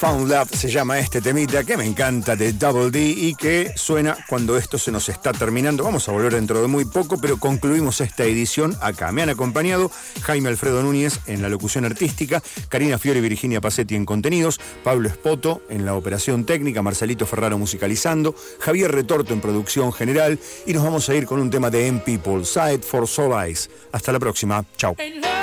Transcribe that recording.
Found Love se llama este temita que me encanta, de Double D, y que suena cuando esto se nos está terminando. Vamos a volver dentro de muy poco, pero concluimos esta edición acá. Me han acompañado Jaime Alfredo Núñez en la locución artística, Karina Fiore y Virginia Pacetti en contenidos, Pablo Espoto en la operación técnica, Marcelito Ferraro musicalizando, Javier Retorto en producción general, y nos vamos a ir con un tema de M People, Side for Soul Eyes. Hasta la próxima. Chau.